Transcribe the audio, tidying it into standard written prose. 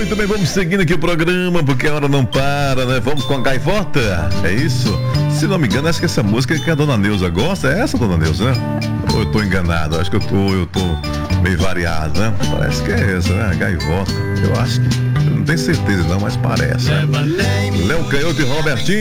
Muito bem, vamos seguindo aqui o programa, porque a hora não para, né? Vamos com a gaivota, é isso? Se não me engano, acho que essa música que a dona Neuza gosta, é essa, dona Neuza, né? Ou eu tô enganado? Acho que eu tô meio variado, né? Parece que é essa, né? A gaivota, eu acho que... Eu não tenho certeza não, mas parece, né? Léo Canhoto e Robertinho.